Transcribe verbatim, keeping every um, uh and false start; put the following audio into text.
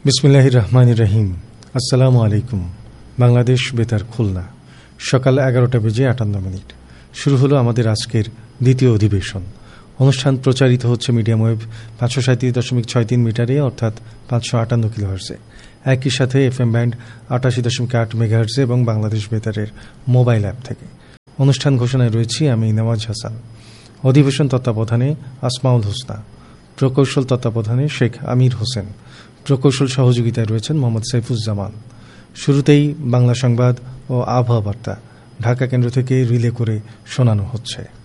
বিসমিল্লাহির রহমানির রহিম। আসসালামু আলাইকুম। বাংলাদেশ বেতার খুলনা, সকাল এগারোটা বেজে আটান্ন মিনিট। শুরু হলো আমাদের আজকের দ্বিতীয় অধিবেশন। অনুষ্ঠান প্রচারিত হচ্ছে মিডিয়াম ওয়েভ পাঁচশো সাঁত্রিশ দশমিক ছয় তিন মিটারে, অর্থাৎ পাঁচশো আটান্ন কিলোহার্সে। একই সাথে এফ এম ব্যান্ড আটাশি দশমিক আট মেগাহার্সে এবং বাংলাদেশ বেতারের মোবাইল অ্যাপ থেকে। অনুষ্ঠান ঘোষণায় রয়েছি আমি নেওয়াজ হাসান। অধিবেশন তত্ত্বাবধানে আসমাউল হোসনা, প্রকৌশল তত্ত্বাবধানে শেখ আমির হোসেন, প্রকৌশল সহযোগিতায় রয়েছেন মোহাম্মদ সাইফুজ্জামান। শুরুতেই বাংলা সংবাদ ও আবহাওয়া বার্তা ঢাকা কেন্দ্র থেকে রিলে করে শোনানো হচ্ছে।